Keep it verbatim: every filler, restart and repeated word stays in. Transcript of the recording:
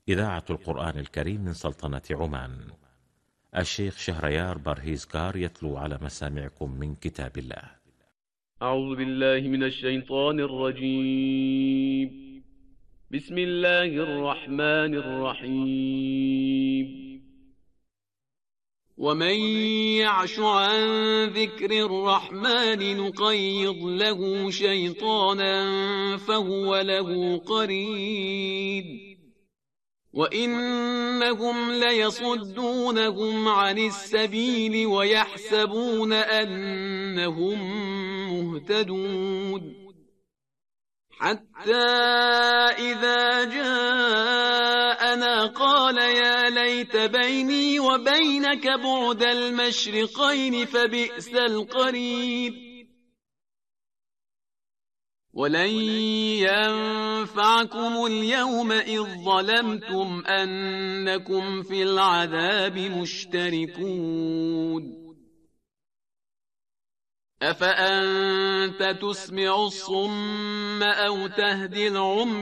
إذاعة القرآن الكريم من سلطنة عمان. الشيخ شهريار برهيزكار يتلو على مسامعكم من كتاب الله. أعوذ بالله من الشيطان الرجيم. بسم الله الرحمن الرحيم. ومن يعش عن ذكر الرحمن نقيض له شيطانا فهو له قرين وإنهم ليصدونهم عن السبيل ويحسبون أنهم مهتدون حتى إذا جاءنا قال يا ليت بيني وبينك بعد المشرقين فبئس القرين ولن ينفعكم اليوم إذ ظلمتم أنكم في العذاب مشتركون أفأنت تسمع الصم أو تهدي العمي